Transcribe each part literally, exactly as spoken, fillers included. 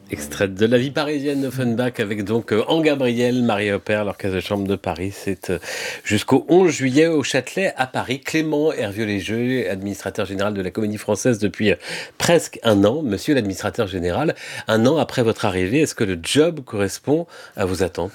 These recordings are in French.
Extrait de La vie parisienne d'Offenbach avec donc euh, Anne Gabriel, Marie Opère, l'Orchestre de chambre de Paris. C'est euh, jusqu'au onze juillet au Châtelet à Paris. Clément Hervieux-Léger, administrateur général de la Comédie Française depuis euh, presque un an. Monsieur l'administrateur général, un an après votre arrivée, est-ce que le job correspond à vos attentes ?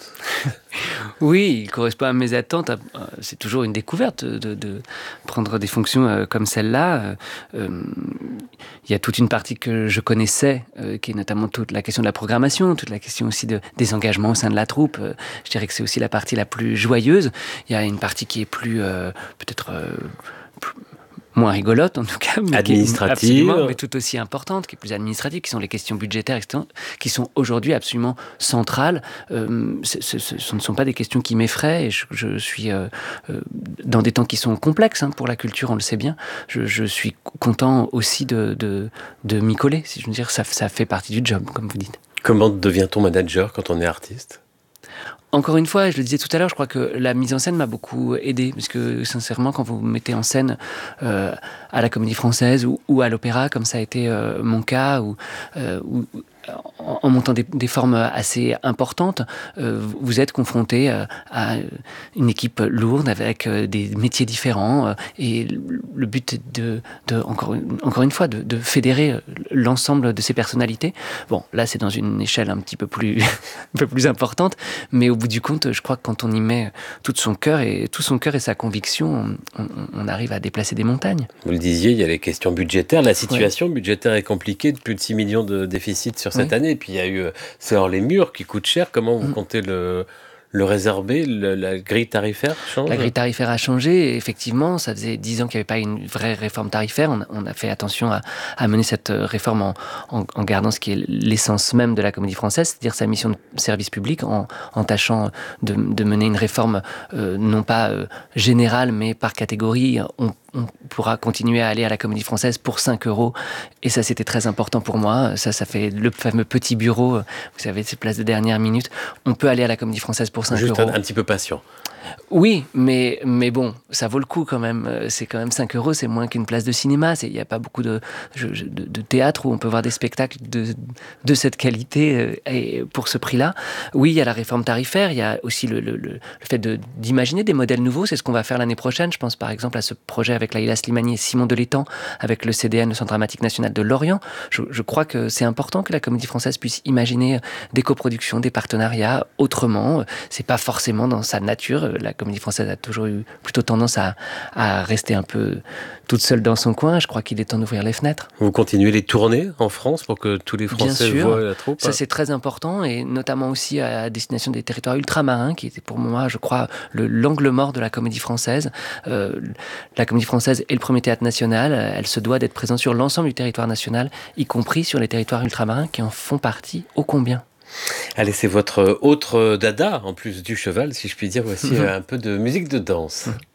Oui, il correspond à mes attentes. C'est toujours une découverte de, de prendre des fonctions comme celle-là. Euh, il y a toute une partie que je connaissais, euh, qui est notamment toute la question de la programmation, toute la question aussi de, des engagements au sein de la troupe. Euh, je dirais que c'est aussi la partie la plus joyeuse. Il y a une partie qui est plus, euh, peut-être... Euh, plus, moins rigolote en tout cas, mais administrative, qui est mais tout aussi importante, qui est plus administrative, qui sont les questions budgétaires, et cetera, qui sont aujourd'hui absolument centrales. Euh, ce, ce, ce ne sont pas des questions qui m'effraient, et je, je suis euh, euh, dans des temps qui sont complexes hein, pour la culture, on le sait bien. Je, je suis content aussi de, de, de m'y coller, si je veux dire, ça, ça fait partie du job, comme vous dites. Comment devient-on manager quand on est artiste ? Encore une fois, je le disais tout à l'heure, je crois que la mise en scène m'a beaucoup aidé, parce que sincèrement, quand vous mettez en scène euh, à la Comédie Française ou, ou à l'Opéra, comme ça a été euh, mon cas, ou, euh, ou en, en montant des, des formes assez importantes, euh, vous êtes confronté euh, à une équipe lourde avec euh, des métiers différents, euh, et le but est de, de encore, une, encore une fois, de, de fédérer l'ensemble de ces personnalités. Bon, là, c'est dans une échelle un petit peu plus, un peu plus importante, mais au bout du compte, je crois que quand on y met tout son cœur et tout son cœur et sa conviction, on, on, on arrive à déplacer des montagnes. Vous le disiez, il y a les questions budgétaires. La situation ouais. budgétaire est compliquée, de plus de six millions de déficit sur cette oui. année. Et puis il y a eu euh, c'est hors les murs qui coûte cher. Comment vous mmh. comptez le Le réservé, le, la grille tarifaire change ? La grille tarifaire a changé. Effectivement, ça faisait dix ans qu'il n'y avait pas une vraie réforme tarifaire. On a, on a fait attention à, à mener cette réforme en, en, en gardant ce qui est l'essence même de la Comédie Française, c'est-à-dire sa mission de service public, en, en tâchant de, de mener une réforme euh, non pas euh, générale, mais par catégorie. On, on pourra continuer à aller à la Comédie Française pour cinq euros. Et ça, c'était très important pour moi. Ça, ça fait le fameux petit bureau. Vous savez, ces places de dernière minute. On peut aller à la Comédie Française pour cinq Juste euros. Un, un petit peu patient. Oui, mais, mais bon, ça vaut le coup quand même. C'est quand même cinq euros, c'est moins qu'une place de cinéma. Il n'y a pas beaucoup de, de, de théâtre où on peut voir des spectacles de, de cette qualité et pour ce prix-là. Oui, il y a la réforme tarifaire, il y a aussi le, le, le fait de, d'imaginer des modèles nouveaux. C'est ce qu'on va faire l'année prochaine. Je pense par exemple à ce projet avec Laïla Slimani et Simon Delétang, avec le C D N, le Centre dramatique national de Lorient. Je, je crois que c'est important que la Comédie Française puisse imaginer des coproductions, des partenariats autrement. C'est pas forcément dans sa nature. La Comédie Française a toujours eu plutôt tendance à, à rester un peu toute seule dans son coin. Je crois qu'il est temps d'ouvrir les fenêtres. Vous continuez les tournées en France pour que tous les Français Bien sûr, voient la troupe ? Ça c'est très important, et notamment aussi à destination des territoires ultramarins, qui était pour moi, je crois, le, l'angle mort de la Comédie Française. Euh, la Comédie Française est le premier théâtre national. Elle se doit d'être présente sur l'ensemble du territoire national, y compris sur les territoires ultramarins qui en font partie ô combien. Allez, c'est votre autre dada, en plus du cheval, si je puis dire. Voici un peu de musique de danse.